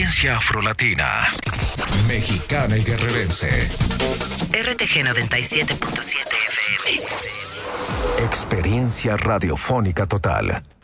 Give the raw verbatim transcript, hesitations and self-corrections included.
Frecuencia afrolatina, mexicana y guerrerense. R T G noventa y siete punto siete F M. Experiencia radiofónica total.